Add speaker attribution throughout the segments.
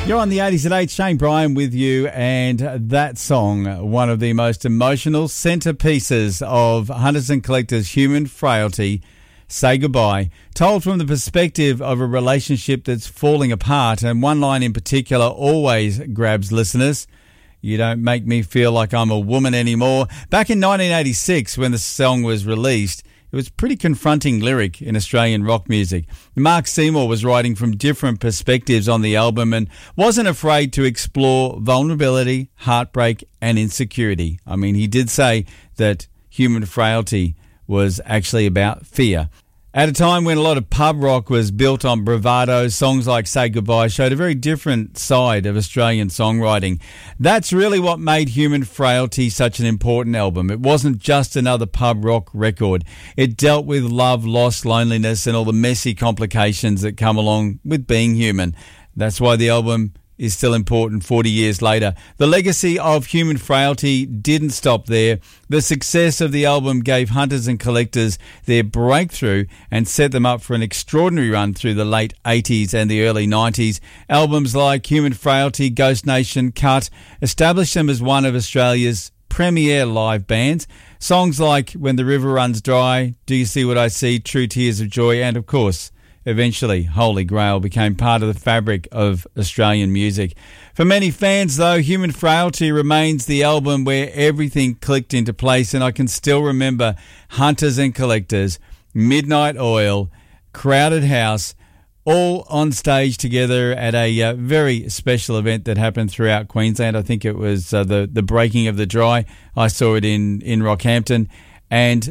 Speaker 1: You're on the 80s at 8, Shane Bryan with you, and that song, one of the most emotional centerpieces of Hunters and Collectors' Human Frailty, Say Goodbye, told from the perspective of a relationship that's falling apart, and one line in particular always grabs listeners. You don't make me feel like I'm a woman anymore. Back in 1986, when the song was released, it was a pretty confronting lyric in Australian rock music. Mark Seymour was writing from different perspectives on the album and wasn't afraid to explore vulnerability, heartbreak and insecurity. I mean, he did say that Human Frailty was actually about fear. At a time when a lot of pub rock was built on bravado, songs like Say Goodbye showed a very different side of Australian songwriting. That's really what made Human Frailty such an important album. It wasn't just another pub rock record. It dealt with love, loss, loneliness, and all the messy complications that come along with being human. That's why the album is still important 40 years later. The legacy of Human Frailty didn't stop there. The success of the album gave Hunters and Collectors their breakthrough and set them up for an extraordinary run through the late 80s and the early 90s. Albums like Human Frailty, Ghost Nation, Cut established them as one of Australia's premier live bands. Songs like When the River Runs Dry, Do You See What I See, True Tears of Joy, and of course, eventually, Holy Grail became part of the fabric of Australian music. For many fans, though, Human Frailty remains the album where everything clicked into place, and I can still remember Hunters and Collectors, Midnight Oil, Crowded House, all on stage together at a very special event that happened throughout Queensland. I think it was the Breaking of the Dry. I saw it in Rockhampton, and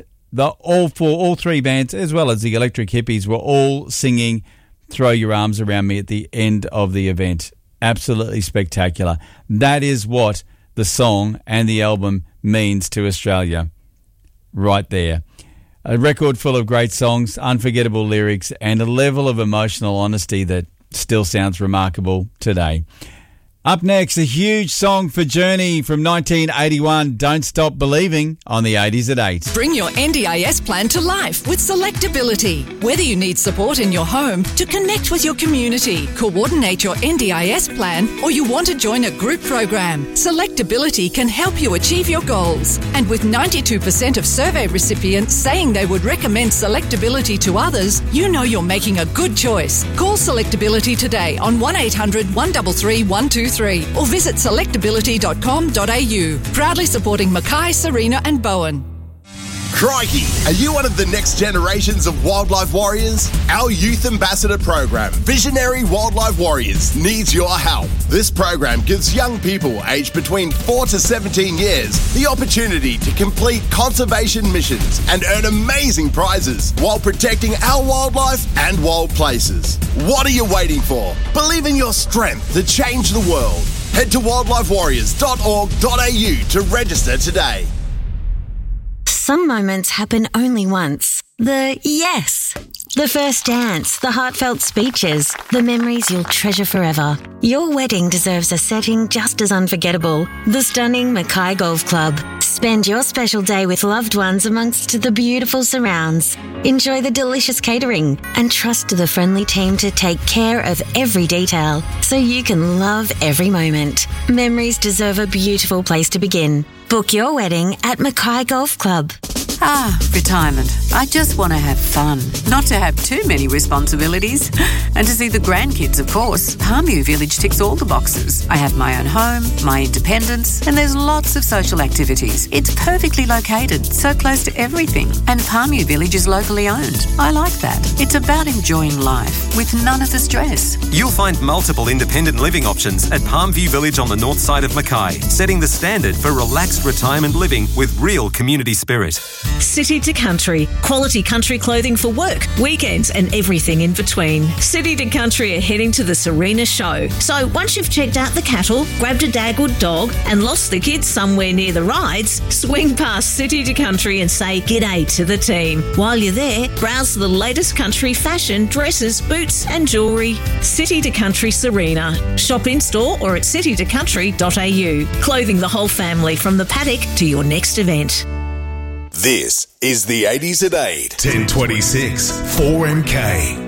Speaker 1: all three bands, as well as the Electric Hippies, were all singing Throw Your Arms Around Me at the end of the event. Absolutely spectacular. That is what the song and the album means to Australia. Right there. A record full of great songs, unforgettable lyrics, and a level of emotional honesty that still sounds remarkable today. Up next, a huge song for Journey from 1981, Don't Stop Believing, on the 80s at 8.
Speaker 2: Bring your NDIS plan to life with Selectability. Whether you need support in your home, to connect with your community, coordinate your NDIS plan, or you want to join a group program, Selectability can help you achieve your goals. And with 92% of survey recipients saying they would recommend Selectability to others, you know you're making a good choice. Call Selectability today on 1800 133 123. Or visit selectability.com.au. Proudly supporting Mackay, Serena and Bowen.
Speaker 3: Crikey! Are you one of the next generations of wildlife warriors? Our Youth Ambassador program, Visionary Wildlife Warriors, needs your help. This program gives young people aged between 4 to 17 years the opportunity to complete conservation missions and earn amazing prizes while protecting our wildlife and wild places. What are you waiting for? Believe in your strength to change the world. Head to wildlifewarriors.org.au to register today.
Speaker 4: Some moments happen only once. The yes. The first dance, the heartfelt speeches, the memories you'll treasure forever. Your wedding deserves a setting just as unforgettable. The stunning Mackay Golf Club. Spend your special day with loved ones amongst the beautiful surrounds. Enjoy the delicious catering and trust the friendly team to take care of every detail so you can love every moment. Memories deserve a beautiful place to begin. Book your wedding at Mackay Golf Club.
Speaker 5: Retirement. I just want to have fun, not to have too many responsibilities. And to see the grandkids, of course. Palmview Village ticks all the boxes. I have my own home, my independence, and there's lots of social activities. It's perfectly located, so close to everything. And Palmview Village is locally owned. I like that. It's about enjoying life with none of the stress.
Speaker 6: You'll find multiple independent living options at Palmview Village on the north side of Mackay, setting the standard for relaxed retirement living with real community spirit.
Speaker 7: City to Country. Quality country clothing for work, weekends and everything in between. City to Country are heading to the Serena show. So once you've checked out the cattle, grabbed a dagwood dog and lost the kids somewhere near the rides, swing past City to Country and say g'day to the team. While you're there, browse the latest country fashion, dresses, boots and jewellery. City to Country Serena. Shop in store or at citytocountry.au. Clothing the whole family from the paddock to your next event.
Speaker 3: This is the 80s at 8.
Speaker 8: 1026 4MK.